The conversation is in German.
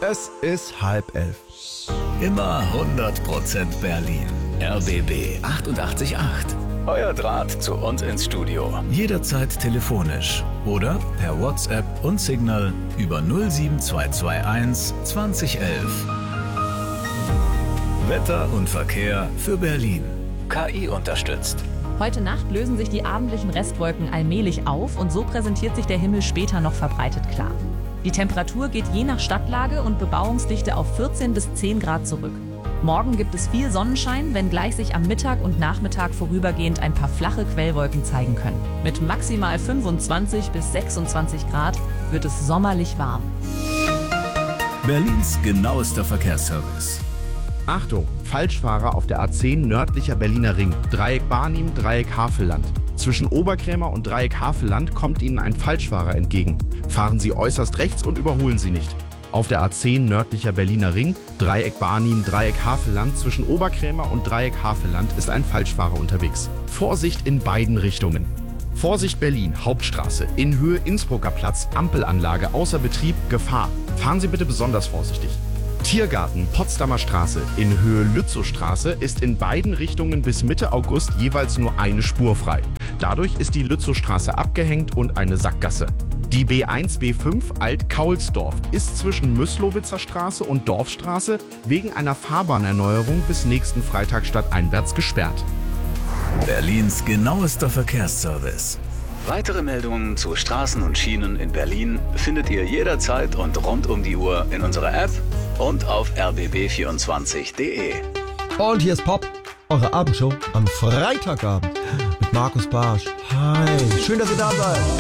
Es ist 10:30. Immer 100% Berlin. RBB 88.8. Euer Draht zu uns ins Studio. Jederzeit telefonisch oder per WhatsApp und Signal über 07221 2011. Wetter und Verkehr für Berlin. KI unterstützt. Heute Nacht lösen sich die abendlichen Restwolken allmählich auf und so präsentiert sich der Himmel später noch verbreitet klar. Die Temperatur geht je nach Stadtlage und Bebauungsdichte auf 14 bis 10 Grad zurück. Morgen gibt es viel Sonnenschein, wenngleich sich am Mittag und Nachmittag vorübergehend ein paar flache Quellwolken zeigen können. Mit maximal 25 bis 26 Grad wird es sommerlich warm. Berlins genauester Verkehrsservice. Achtung, Falschfahrer auf der A10 nördlicher Berliner Ring. Dreieck Barnim, Dreieck Havelland. Zwischen Oberkrämer und Dreieck Havelland kommt Ihnen ein Falschfahrer entgegen. Fahren Sie äußerst rechts und überholen Sie nicht. Auf der A10 nördlicher Berliner Ring, Dreieck Barnim, Dreieck Havelland, zwischen Oberkrämer und Dreieck Havelland ist ein Falschfahrer unterwegs. Vorsicht in beiden Richtungen. Vorsicht Berlin, Hauptstraße, in Höhe Innsbrucker Platz, Ampelanlage, außer Betrieb, Gefahr. Fahren Sie bitte besonders vorsichtig. Tiergarten, Potsdamer Straße, in Höhe Lützowstraße ist in beiden Richtungen bis Mitte August jeweils nur eine Spur frei. Dadurch ist die Lützowstraße abgehängt und eine Sackgasse. Die B1-B5 Alt-Kaulsdorf ist zwischen Müßlowitzer Straße und Dorfstraße wegen einer Fahrbahnerneuerung bis nächsten Freitag stadteinwärts gesperrt. Berlins genauester Verkehrsservice. Weitere Meldungen zu Straßen und Schienen in Berlin findet ihr jederzeit und rund um die Uhr in unserer App und auf rbb24.de. Und hier ist Pop, eure Abendshow am Freitagabend mit Markus Barsch. Hi, schön, dass ihr da seid.